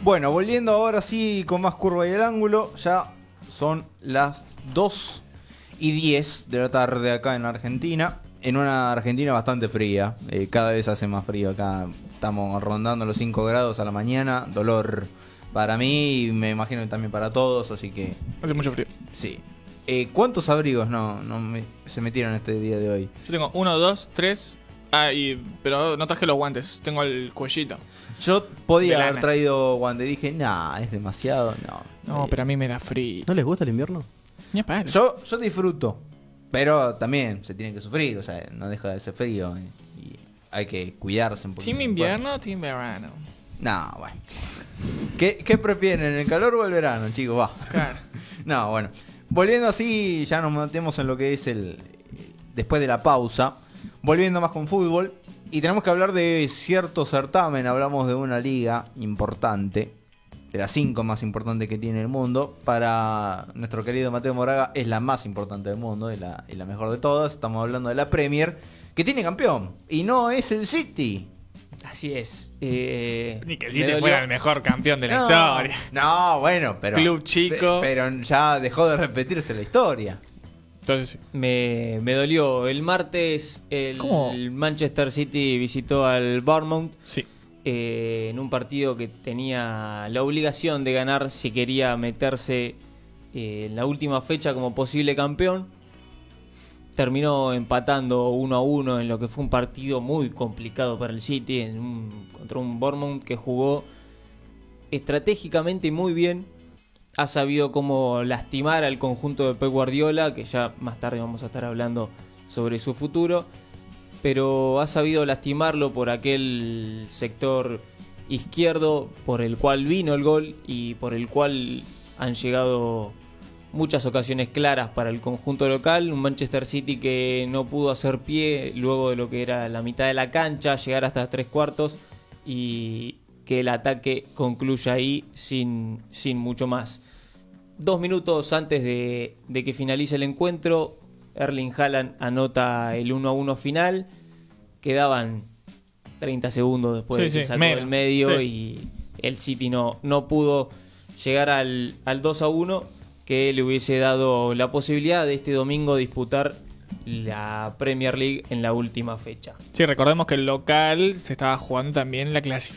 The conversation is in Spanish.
Bueno, volviendo ahora sí con más curva y el ángulo, ya son las 2:10 de la tarde acá en Argentina, en una Argentina bastante fría, cada vez hace más frío acá, estamos rondando los 5 grados a la mañana, dolor para mí y me imagino que también para todos, así que... Hace mucho frío. Sí. ¿Cuántos abrigos se metieron este día de hoy? Yo tengo 1, 2, 3. Pero no traje los guantes. Tengo el cuellito. Yo podía De haber lana. traído guante, dije, nah, es demasiado, no. No, pero a mí me da frío. ¿No les gusta el invierno? Ni a palo. Yo disfruto, pero también se tiene que sufrir, o sea, no deja de ser frío y hay que cuidarse un poquito. ¿Team invierno o team verano? No, bueno. ¿Qué prefieren, el calor o el verano, chicos? Va. Claro. No, bueno. Volviendo así, ya nos metemos en lo que es después de la pausa. Volviendo más con fútbol. Y tenemos que hablar de cierto certamen. Hablamos de una liga importante. De las 5 más importantes que tiene el mundo. Para nuestro querido Mateo Moraga es la más importante del mundo y la mejor de todas. Estamos hablando de la Premier, que tiene campeón. Y no es el City. Así es. Ni que el me City dolió. fuera el mejor campeón de la historia. No, bueno, pero... Club chico. Pero ya dejó de repetirse la historia. Entonces sí. Me dolió. El martes ¿Cómo? el Manchester City visitó al Bournemouth Sí. en un partido que tenía la obligación de ganar si quería meterse en la última fecha como posible campeón. Terminó empatando 1-1 en lo que fue un partido muy complicado para el City contra un Bournemouth que jugó estratégicamente muy bien. Ha sabido cómo lastimar al conjunto de Pep Guardiola, que ya más tarde vamos a estar hablando sobre su futuro, pero ha sabido lastimarlo por aquel sector izquierdo por el cual vino el gol y por el cual han llegado muchas ocasiones claras para el conjunto local. Un Manchester City que no pudo hacer pie luego de lo que era la mitad de la cancha, llegar hasta 3/4 y que el ataque concluya ahí sin mucho más. 2 minutos antes de que finalice el encuentro, Erling Haaland anota el 1-1 final. Quedaban 30 segundos después de que sacó del medio y el City no pudo llegar al 2-1 que le hubiese dado la posibilidad de este domingo disputar la Premier League en la última fecha. Sí, recordemos que el local se estaba jugando también la clasificación